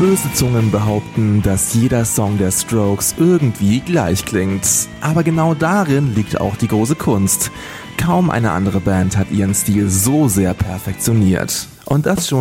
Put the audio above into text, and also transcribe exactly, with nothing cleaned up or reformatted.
Böse Zungen behaupten, dass jeder Song der Strokes irgendwie gleich klingt. Aber genau darin liegt auch die große Kunst. Kaum eine andere Band hat ihren Stil so sehr perfektioniert. Und das schon